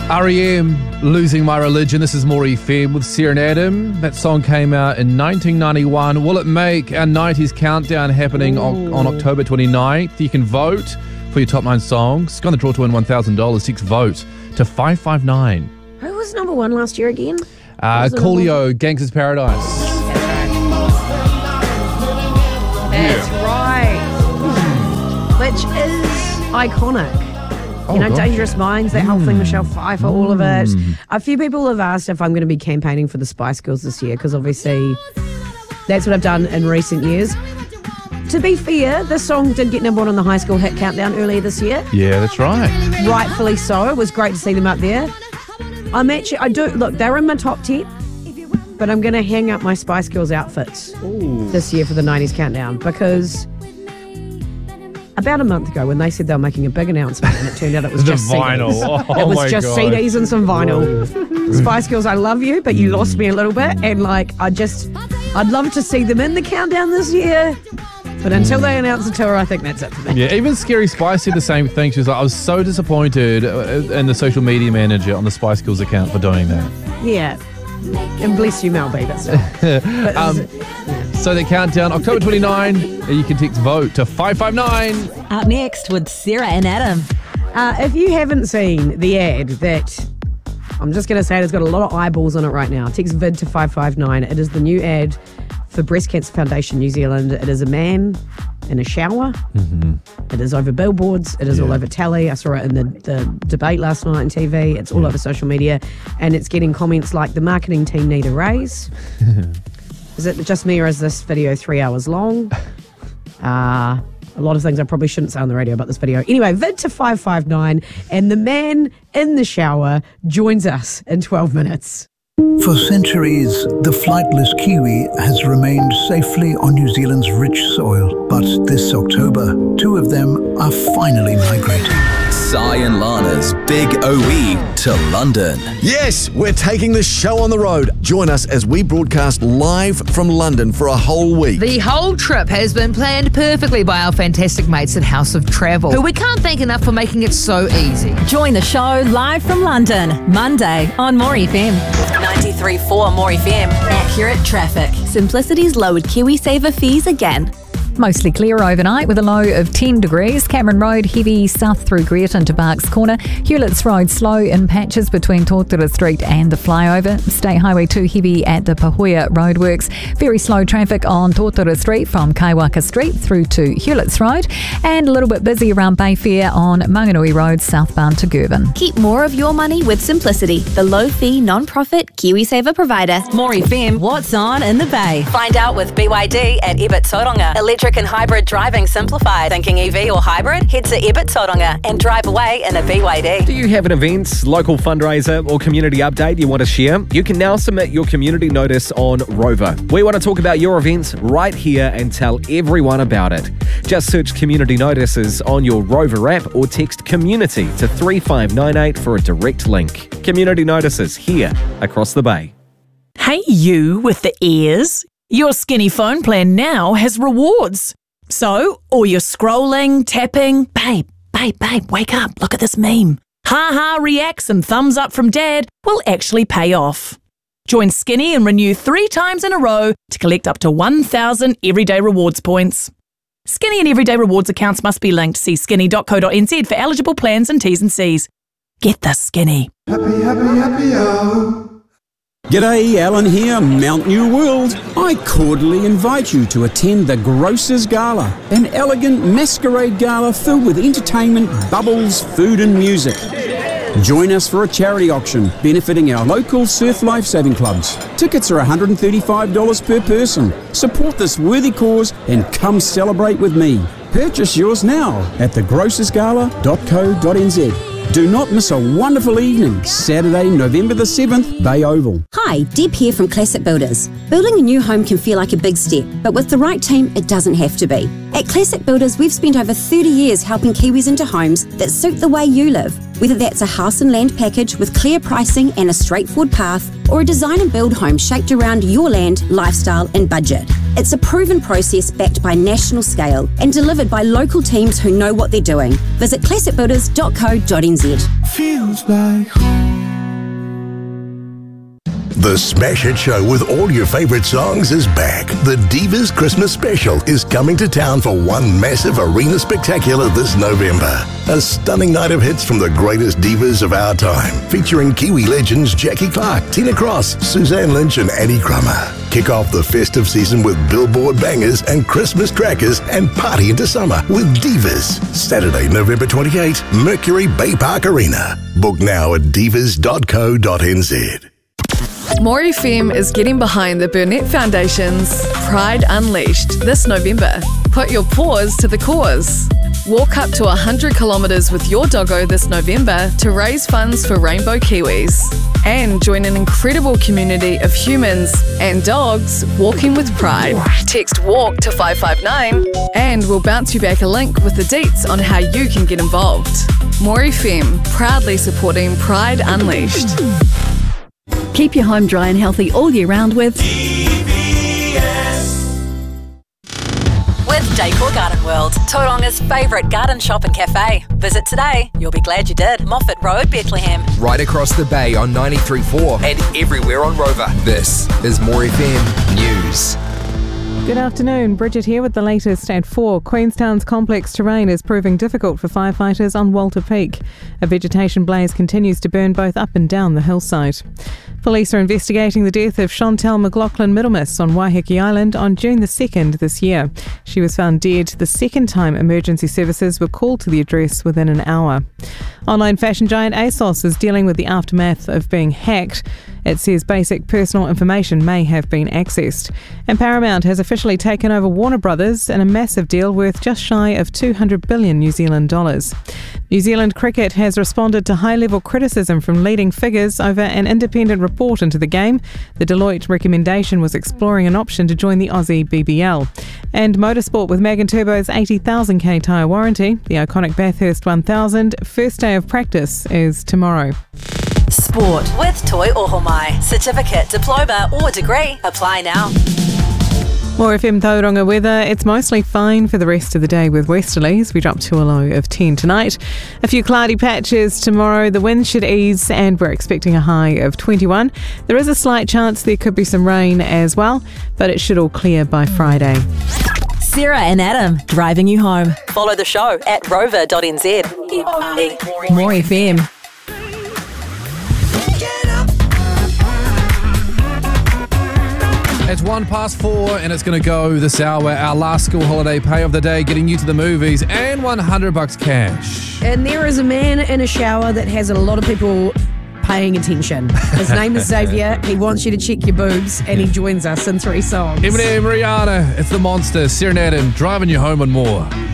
R.E.M. Losing My Religion. This is More FM with Sarah and Adam. That song came out in 1991. Will it make our 90s countdown happening on October 29th? You can vote for your top 9 songs. Go on the draw to win $1,000. 6 vote to 559. Who was number 1 last year again? Coolio, Gangsta's Paradise. That's right. Which is iconic. Dangerous Minds, that whole thing, Michelle Pfeiffer, all of it. A few people have asked if I'm going to be campaigning for the Spice Girls this year, because obviously that's what I've done in recent years. To be fair, this song did get number 1 on the High School Hit Countdown earlier this year. Yeah, that's right. Rightfully so. It was great to see them up there. They're in my top 10, but I'm going to hang up my Spice Girls outfits this year for the 90s Countdown, because about a month ago when they said they were making a big announcement and it turned out it was just vinyl. CDs. It was just CDs and some vinyl. Spice Girls, I love you, but you lost me a little bit. And I'd love to see them in the countdown this year. But until they announce the tour, I think that's it for me. Yeah, even Scary Spice said the same thing. She was like, I was so disappointed in the social media manager on the Spice Girls account for doing that. Yeah. And bless you, Mel B. That's So the countdown, October 29, you can text vote to 559. Up next with Sarah and Adam. If you haven't seen the ad that, I'm just going to say it's got a lot of eyeballs on it right now, text VID to 559. It is the new ad for Breast Cancer Foundation New Zealand. It is a man in a shower. It is over billboards. It is all over telly. I saw it in the debate last night on TV. It's all over social media. And it's getting comments like, the marketing team need a raise. Is it just me, or is this video 3 hours long? A lot of things I probably shouldn't say on the radio about this video. Anyway, VID to 559, and the man in the shower joins us in 12 minutes. For centuries, the flightless kiwi has remained safely on New Zealand's rich soil. But this October, 2 of them are finally migrating. Sai and Lana's Big OE to London. Yes, we're taking the show on the road. Join us as we broadcast live from London for a whole week. The whole trip has been planned perfectly by our fantastic mates at House of Travel, who we can't thank enough for making it so easy. Join the show live from London, Monday on More FM. 93.4 More FM. Accurate traffic. Simplicity's lowered KiwiSaver fees again. Mostly clear overnight with a low of 10 degrees. Cameron Road heavy south through Greerton to Barks Corner. Hewlett's Road slow in patches between Tortara Street and the flyover. State Highway 2 heavy at the Pahoia Roadworks. Very slow traffic on Tortara Street from Kaiwaka Street through to Hewlett's Road. And a little bit busy around Bayfair on Manganui Road southbound to Girvan. Keep more of your money with Simplicity, the low-fee, non-profit KiwiSaver provider. More FM, what's on in the Bay? Find out with BYD at Ebert Tauranga. Electric and hybrid driving simplified. Thinking EV or hybrid? Head to Ebert Tauranga and drive away in a BYD. Do you have an event, local fundraiser or community update you want to share? You can now submit your community notice on Rover. We want to talk about your event right here and tell everyone about it. Just search community notices on your Rover app or text community to 3598 for a direct link. Community notices here across the Bay. Hey you with the ears. Your Skinny phone plan now has rewards. So, all your scrolling, tapping, babe, wake up, look at this meme. Ha reacts and thumbs up from dad will actually pay off. Join Skinny and renew 3 times in a row to collect up to 1,000 Everyday Rewards points. Skinny and Everyday Rewards accounts must be linked. See skinny.co.nz for eligible plans and T's and C's. Get the Skinny. Happy, oh. G'day, Alan here, Mount New World. I cordially invite you to attend the Grocers Gala, an elegant masquerade gala filled with entertainment, bubbles, food and music. Join us for a charity auction benefiting our local surf lifesaving clubs. Tickets are $135 per person. Support this worthy cause and come celebrate with me. Purchase yours now at thegrocersgala.co.nz. Do not miss a wonderful evening, Saturday, November the 7th, Bay Oval. Hi, Deb here from Classic Builders. Building a new home can feel like a big step, but with the right team, it doesn't have to be. At Classic Builders, we've spent over 30 years helping Kiwis into homes that suit the way you live. Whether that's a house and land package with clear pricing and a straightforward path, or a design and build home shaped around your land, lifestyle and budget. It's a proven process backed by national scale and delivered by local teams who know what they're doing. Visit classicbuilders.co.nz. Feels like home. The Smash It Show with all your favourite songs is back. The Divas Christmas Special is coming to town for one massive arena spectacular this November. A stunning night of hits from the greatest divas of our time, featuring Kiwi legends Jackie Clark, Tina Cross, Suzanne Lynch and Annie Crummer. Kick off the festive season with Billboard bangers and Christmas crackers and party into summer with Divas. Saturday, November 28, Mercury Bay Park Arena. Book now at divas.co.nz. More FM is getting behind the Burnett Foundation's Pride Unleashed this November. Put your paws to the cause. Walk up to 100 kilometres with your doggo this November to raise funds for Rainbow Kiwis. And join an incredible community of humans and dogs walking with pride. Text WALK to 559 and we'll bounce you back a link with the deets on how you can get involved. More FM, proudly supporting Pride Unleashed. Keep your home dry and healthy all year round with Decor Garden World, Tauronga's favourite garden shop and cafe. Visit today. You'll be glad you did. Moffat Road, Bethlehem. Right across the bay on 93.4 and everywhere on Rover. This is More FM News. Good afternoon, Bridget here with the latest at 4. Queenstown's complex terrain is proving difficult for firefighters on Walter Peak. A vegetation blaze continues to burn both up and down the hillside. Police are investigating the death of Chantel McLaughlin Middlemiss on Waiheke Island on June the 2nd this year. She was found dead the second time emergency services were called to the address within an hour. Online fashion giant ASOS is dealing with the aftermath of being hacked. It says basic personal information may have been accessed. And Paramount has officially taken over Warner Brothers in a massive deal worth just shy of 200 billion New Zealand dollars. New Zealand cricket has responded to high-level criticism from leading figures over an independent report into the game. The Deloitte recommendation was exploring an option to join the Aussie BBL. And motorsport with Mag & Turbo's 80,000k tyre warranty. The iconic Bathurst 1000 first day of practice is tomorrow. Sport with Toi Ohomai. Certificate, diploma or degree. Apply now. More FM Tauranga weather. It's mostly fine for the rest of the day with westerlies. We drop to a low of 10 tonight. A few cloudy patches tomorrow. The wind should ease and we're expecting a high of 21. There is a slight chance there could be some rain as well, but it should all clear by Friday. Sarah and Adam, driving you home. Follow the show at rover.nz. More FM. It's 4:01 and it's going to go this hour. Our last school holiday pay of the day, getting you to the movies and $100 cash. And there is a man in a shower that has a lot of people paying attention. His name is Xavier. He wants you to check your boobs and he joins us in 3 songs. Eminem, Rihanna, it's the Monster, Sarah and Adam, driving you home and more.